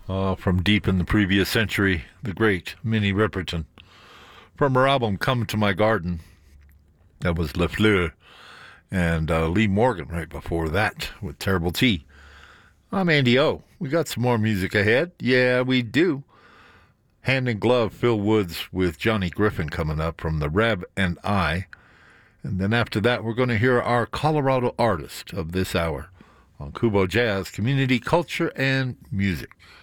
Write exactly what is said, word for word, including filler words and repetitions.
Uh, from deep in the previous century, the great Minnie Riperton. From her album Come to My Garden, that was Le Fleur. And uh, Lee Morgan right before that with Terrible T. I'm Andy O. We got some more music ahead. Yeah, we do. Hand in Glove, Phil Woods with Johnny Griffin coming up from the Reb and I. And then after that, we're going to hear our Colorado artist of this hour on Kubo Jazz, Community Culture and Music.